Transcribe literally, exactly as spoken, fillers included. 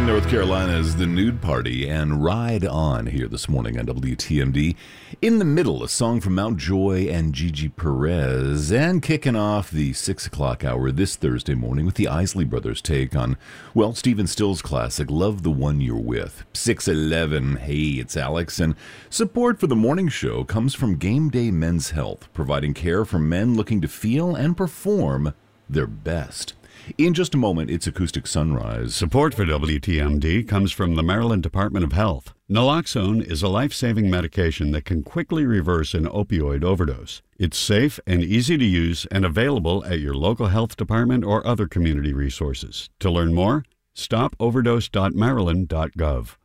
North Carolina's The Nude Party and Ride On here this morning on W T M D. In the middle, a song from Mount Joy and Gigi Perez, and kicking off the six o'clock hour this Thursday morning with the Isley Brothers take on, well, Stephen Stills' classic, Love the One You're With. six eleven, hey, it's Alex, and support for the morning show comes from Game Day Men's Health, providing care for men looking to feel and perform their best. In just a moment, it's Acoustic Sunrise. Support for W T M D comes from the Maryland Department of Health. Naloxone is a life-saving medication that can quickly reverse an opioid overdose. It's safe and easy to use and available at your local health department or other community resources. To learn more, stop overdose dot maryland dot gov.